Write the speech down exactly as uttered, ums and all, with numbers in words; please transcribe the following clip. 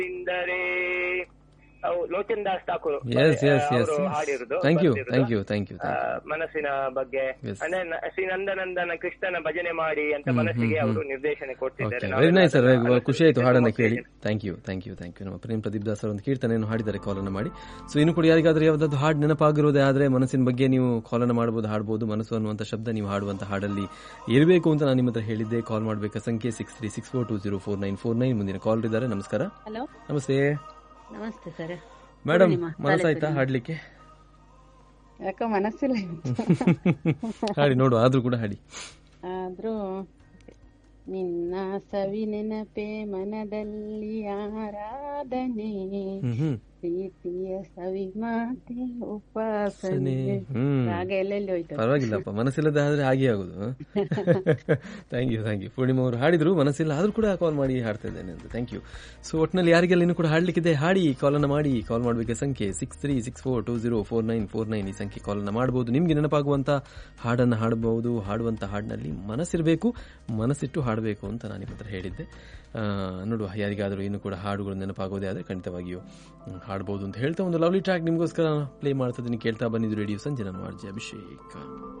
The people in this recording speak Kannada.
ಲೋಚನ್ ದಾಸ್ ಠಾಕೂರ್ ಹಾಡಿರುದು ಮನಸ್ಸಿನ ಬಗ್ಗೆ. ಅಂದ್ರೆ ಶ್ರೀ ನಂದನಂದನ ಕೃಷ್ಣನ ಭಜನೆ ಮಾಡಿ ಅಂತ ಮನಸ್ಸಿಗೆ ಅವರು ನಿರ್ದೇಶನ ಕೊಡ್ತಿದ್ದಾರೆ. ವೆರಿ ನೈಸ್ ಸರ್, ಖುಷಿ ಆಯ್ತು ಹಾಡನ್ನ ಕೇಳಿ. Thank you thank you thank you. ನಮ್ಮ ಪ್ರೇಮ್ ಪ್ರದೀಪ್ ದಾಸ್ ಅವರು ಒಂದು ಕೀರ್ತನೆಯನ್ನು ಹಾಡಿದ್ದಾರೆ, ಕಾಲನ್ನು ಮಾಡಿ. ಸೊ ಇನ್ನು ಕೂಡ ಯಾರಿಗಾದ್ರೂ ಯಾವ್ದಾದ್ರು ಹಾಡು ನೆನಪಾಗಿರೋದೇ ಆದ್ರೆ ಮನಸ್ಸಿನ ಬಗ್ಗೆ ನೀವು ಕಾಲನ್ನು ಮಾಡಬಹುದು, ಹಾಡಬಹುದು. ಮನಸ್ಸು ಅನ್ನುವಂಥ ಶಬ್ದ ನೀವು ಹಾಡುವಂತ ಹಾಡಲ್ಲಿ ಇರಬೇಕು ಅಂತ ನಾನು ನಿಮ್ಮ ಹತ್ರ ಹೇಳಿದ್ದೆ. ಕಾಲ್ ಮಾಡಬೇಕಾ ಸಂಖ್ಯೆ six three six four two zero four nine four nine. ಮುಂದಿನ ಕಾಲ್ ಇದ್ದಾರೆ. ನಮಸ್ಕಾರ. ನಮಸ್ತೆ ನಮಸ್ತೆ ಸರ್. ಮೇಡಮ್, ಮನಸ್ಸಾಯ್ತಾ ಹಾಡ್ಲಿಕ್ಕೆ? ಯಾಕೋ ಮನಸ್ಸಿಲ್ಲ ಹಾಡಿ ನೋಡು, ಆದ್ರೂ ಕೂಡ ಹಾಡಿ. ಆದ್ರೂ ನಿನ್ನ ಸವಿ ನೆನಪೆ ಮನದಲ್ಲಿ ಆರಾಧನೆ, ಪ್ರೀತಿಯ ಸವಿ ಮಾತೆ ಉಪಾಸನೆ. ರಾಗ ಎಲ್ಲೆಲ್ಲಿ ಹೋಯ್ತು. ಪರವಾಗಿಲ್ಲಪ್ಪ, ಮನಸ್ಸಿಲ್ಲದ ಆದ್ರೆ ಹಾಗೆ ಆಗುದು. Thank you thank you. Purnima ಅವರು ಹಾಡಿದ್ರು, ಮನಸ್ಸಿಲ್ಲ ಆದ್ರೂ ಕೂಡ ಕಾಲ್ ಮಾಡಿ ಹಾಡ್ತಾ ಇದ್ದೇನೆ ಅಂತ. Thank you. ಸೊ ಒಟ್ಟಿನಲ್ಲಿ ಯಾರಿಗೆಲ್ಲ ಇನ್ನು ಕೂಡ ಹಾಡ್ಲಿಕ್ಕಿದೆ ಹಾಡಿ, ಕಾಲನ್ನು ಮಾಡಿ. ಕಾಲ್ ಮಾಡಬೇಕು ಸಂಖ್ಯೆ six three six four two zero four nine four nine. ಈ ಸಂಖ್ಯೆ ಕಾಲನ್ನು ಮಾಡಬಹುದು. ನಿಮ್ಗೆ ನೆನಪಾಗುವಂತ ಹಾಡನ್ನು ಹಾಡಬಹುದು. ಹಾಡುವಂತ ಹಾಡಿನಲ್ಲಿ ಮನಸ್ಸಿರಬೇಕು, ಮನಸ್ಸಿಟ್ಟು ಹಾಡಬೇಕು ಅಂತ ನಾನು ನಿಮ್ಮ ಹತ್ರ ಹೇಳಿದ್ದೆ. ನೋಡುವ ಯಾರಿಗಾದರೂ ಇನ್ನು ಕೂಡ ಹಾಡುಗಳು ನೆನಪಾಗೋದೇ ಆದರೆ ಖಂಡಿತವಾಗಿಯೂ ಹಾಡಬಹುದು ಅಂತ ಹೇಳ್ತಾ ಒಂದು ಲವ್ಲಿ ಟ್ರ್ಯಾಕ್ ನಿಮಗೋಸ್ಕರ ಪ್ಲೇ ಮಾಡ್ತಾ ಇದ್ದೀನಿ. ಕೇಳ್ತಾ ಬಂದಿದ್ದು ರೇಡಿಯೋ ಸಂಜೆ. ನಾನು ಆರ್ ಜೆ ಅಭಿಷೇಕ್.